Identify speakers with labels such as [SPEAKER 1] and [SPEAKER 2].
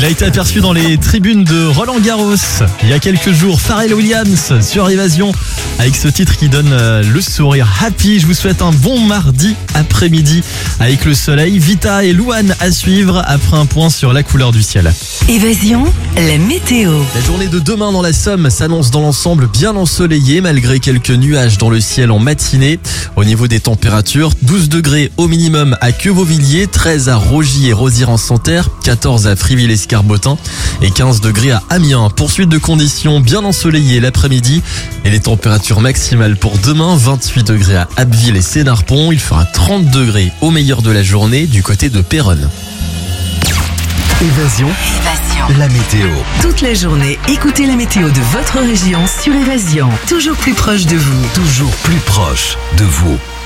[SPEAKER 1] a été aperçu dans les tribunes de Roland-Garros il y a quelques jours. Pharrell Williams sur Évasion avec ce titre qui donne le sourire. Happy, je vous souhaite un bon mardi après-midi avec le soleil. Vita et Louane à suivre après un point sur la couleur du ciel.
[SPEAKER 2] Évasion, la météo.
[SPEAKER 1] La journée de demain dans la Somme s'annonce dans l'ensemble bien ensoleillée malgré quelques nuages dans le ciel en matinée. Au niveau des températures, 12 degrés au minimum à Queuvauvilliers, 13 à Rogy et Rosières-en-Santerre, 14 à Friville-Escarbotin et 15 degrés à Amiens. Poursuite de conditions bien ensoleillées l'après-midi et les températures maximales pour demain, 28 degrés à Abbeville et Sénarpont. Il fera 30 degrés au meilleur de la journée du côté de Péronne.
[SPEAKER 3] Évasion, la météo.
[SPEAKER 2] Toute la journée, écoutez la météo de votre région sur Évasion. Toujours plus proche de vous.
[SPEAKER 3] Toujours plus proche de vous.